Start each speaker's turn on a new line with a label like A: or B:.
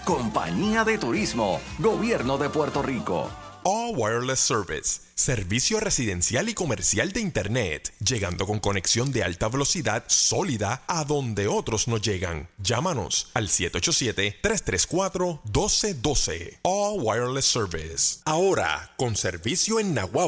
A: Compañía de Turismo, Gobierno de Puerto Rico.
B: All Wireless Service, servicio residencial y comercial de Internet, llegando con conexión de alta velocidad sólida a donde otros no llegan. Llámanos al 787-334-1212. All Wireless Service. Ahora, con servicio en Naguabo